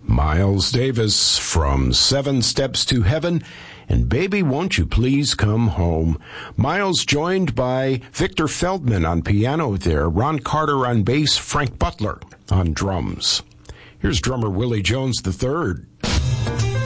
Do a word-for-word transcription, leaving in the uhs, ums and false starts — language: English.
Miles Davis from Seven Steps to Heaven, and Baby Won't You Please Come Home. Miles joined by Victor Feldman on piano there, Ron Carter on bass, Frank Butler on drums. Here's drummer Willie Jones the third.